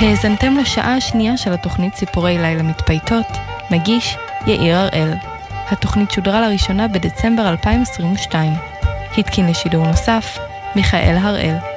האזנתם לשעה השנייה של התוכנית ציפורי לילה מתפייטות, מגיש יאיר הראל. התוכנית שודרה לראשונה בדצמבר 2022. התקין לשידור נוסף, מיכאל הראל.